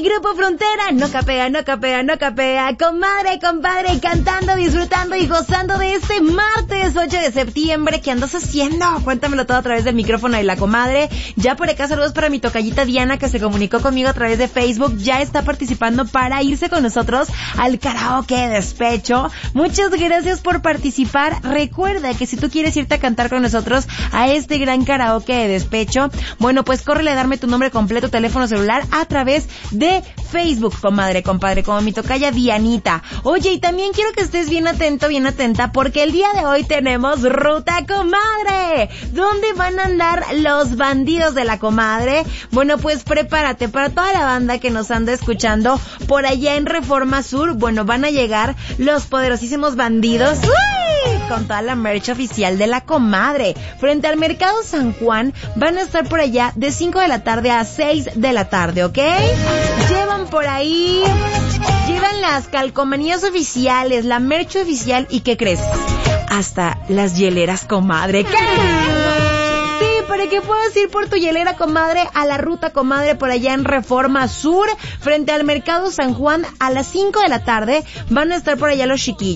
Grupo Frontera, no capea, no capea, no capea. Comadre, compadre, cantando, disfrutando y gozando de este martes 8 de septiembre. ¿Qué andas haciendo? Cuéntamelo todo a través del micrófono de la comadre. Ya por acá saludos para mi tocallita Diana, que se comunicó conmigo a través de Facebook. Ya está participando para irse con nosotros al karaoke despecho. Muchas gracias por participar. Recuerda que si tú quieres irte a cantar con nosotros a este gran karaoke de despecho, bueno, pues córrele a darme tu nombre completo, teléfono celular a través de Facebook, comadre, compadre, como mi tocaya Dianita. Oye, y también quiero que estés bien atento, bien atenta, porque el día de hoy tenemos Ruta Comadre. ¿Dónde van a andar los bandidos de la comadre? Bueno, pues prepárate para toda la banda que nos anda escuchando por allá en Reforma Sur. Bueno, van a llegar los poderosísimos bandidos. ¡Uy! Con toda la merch oficial de la comadre. Frente al Mercado San Juan van a estar por allá de 5 de la tarde a 6 de la tarde, ¿ok? Llevan por ahí, llevan las calcomanías oficiales, la merch oficial y ¿qué crees? Hasta las hieleras, comadre. ¿Qué? Sí, para que puedas ir por tu hielera, comadre, a la Ruta Comadre por allá en Reforma Sur, frente al Mercado San Juan a las 5 de la tarde. Van a estar por allá los chiquillos.